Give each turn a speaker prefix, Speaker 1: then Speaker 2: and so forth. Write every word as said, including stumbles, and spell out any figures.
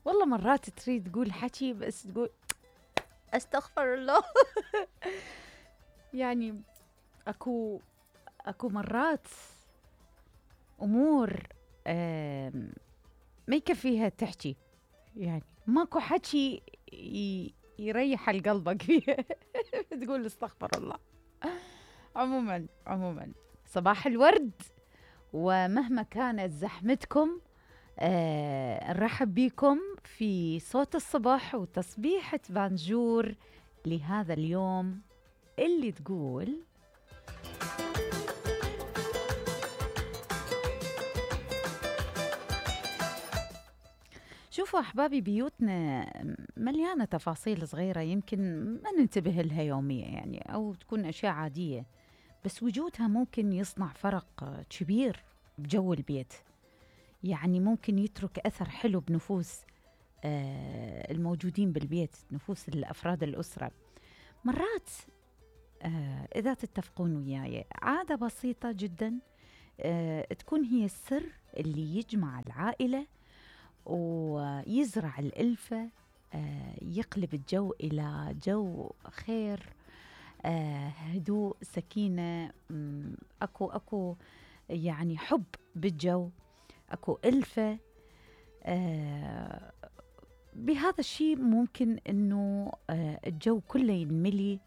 Speaker 1: والله مرات تريد تقول حكي بس تقول استغفر الله. يعني اكو اكو مرات امور آم، ما يكفيها تحكي، يعني ماكو حكي ي- يريح القلبك فيها. تقول استغفر الله. عموما عموما صباح الورد، ومهما كانت زحمتكم آه نرحب بكم في صوت الصباح وتصبيحة بانجور لهذا اليوم اللي تقول: شوفوا أحبابي، بيوتنا مليانة تفاصيل صغيرة يمكن ما ننتبه لها يوميا، يعني أو تكون أشياء عادية، بس وجودها ممكن يصنع فرق كبير بجو البيت. يعني ممكن يترك أثر حلو بنفوس آه، الموجودين بالبيت، نفوس الأفراد الأسرة. مرات آه، إذا تتفقون وياي، عادة بسيطة جدا آه، تكون هي السر اللي يجمع العائلة ويزرع الألفة، آه، يقلب الجو إلى جو خير، آه، هدوء، سكينة، مم، أكو أكو يعني حب بالجو، أكو ألفة. آه، بهذا الشيء ممكن أنه آه، الجو كله ينملي